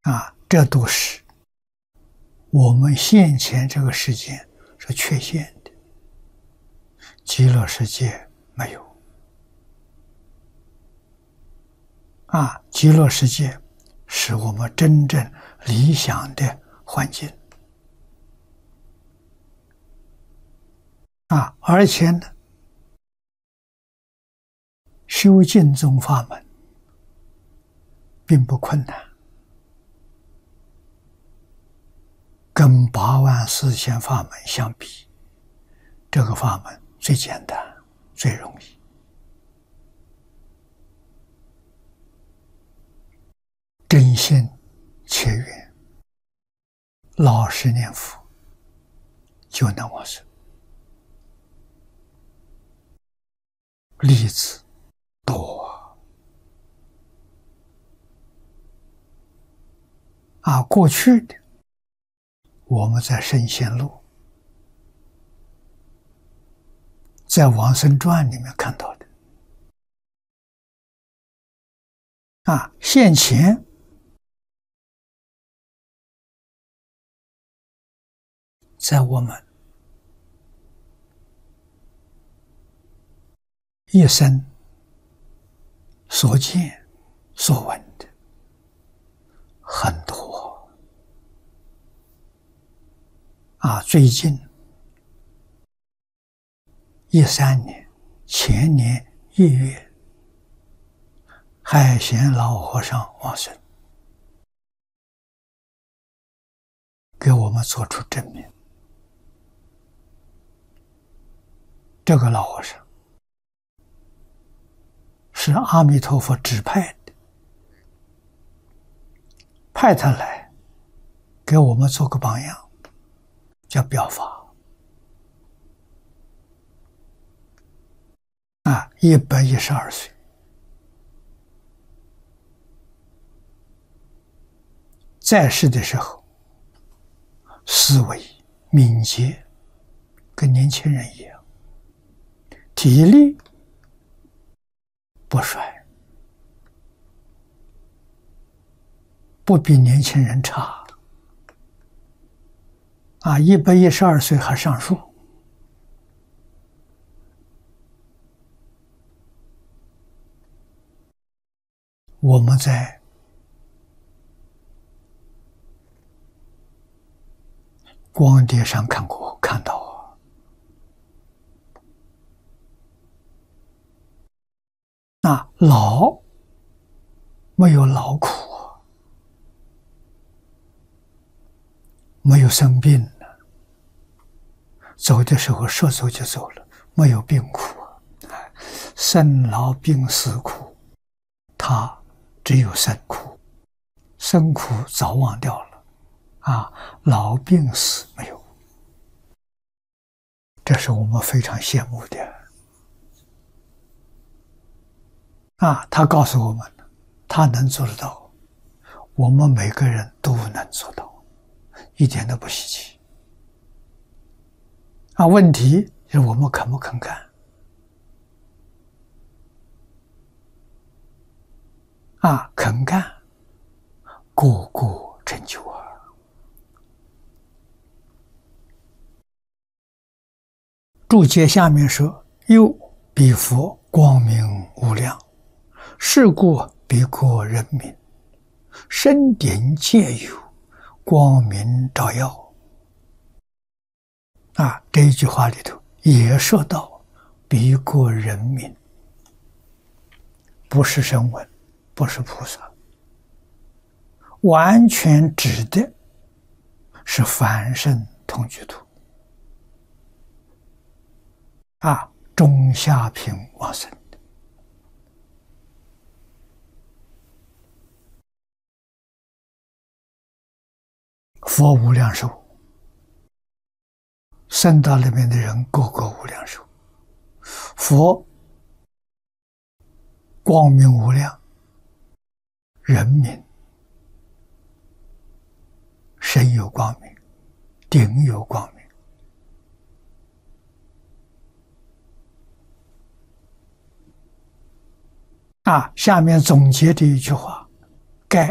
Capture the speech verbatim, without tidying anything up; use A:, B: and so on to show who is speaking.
A: 啊，这都是我们现前这个世界是缺陷的，极乐世界没有。啊，极乐世界是我们真正理想的环境。啊，而且呢，修净宗法门并不困难，跟八万四千法门相比，这个法门最简单、最容易。真心切愿，老实念佛，就能往生。例子多啊！过去的我们在圣贤录、在往生传里面看到的啊，现前在我们一生所见所闻的很多啊！最近一三年前年一月，海贤老和尚往生，给我们做出证明。这个老和尚是阿弥陀佛指派的，派他来给我们做个榜样，叫表法。啊，一百一十二岁，在世的时候，思维敏捷，跟年轻人一样，体力不衰，不比年轻人差。啊，一百一十二岁还上树。我们在光碟上看过，看到那老没有劳苦，没有生病了，走的时候说走就走了，没有病苦，生老病死苦，他只有生苦，生苦早忘掉了，啊，老病死没有，这是我们非常羡慕的。啊，他告诉我们，他能做得到，我们每个人都能做到，一点都不稀奇。啊，问题就是我们肯不肯干。啊，肯干，个个成就啊！注解下面说：“又彼佛光明无量，是故彼国人民身顶皆有光明照耀。”啊，这一句话里头也说到彼国人民，不是声闻，不是菩萨，完全指的是凡圣同居土。啊，中下品往生的。佛无量寿，僧道里面的人个个无量寿。佛光明无量，人民身有光明，顶有光明。啊，下面总结这一句话：